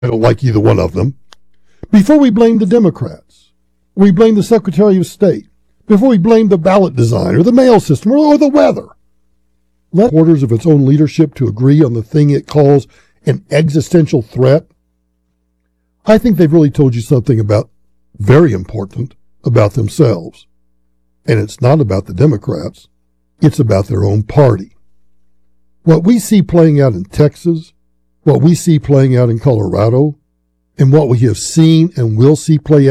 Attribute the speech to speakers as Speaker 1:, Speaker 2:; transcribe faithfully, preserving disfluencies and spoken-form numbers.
Speaker 1: I don't like either one of them. Before we blame the Democrats, we blame the Secretary of State. Before we blame the ballot design or the mail system or, or the weather. Let quarters of its own leadership to agree on the thing it calls an existential threat. I think they've really told you something about, very important, about themselves. And it's not about the Democrats. It's about their own party. What we see playing out in Texas, what we see playing out in Colorado, and what we have seen and will see play out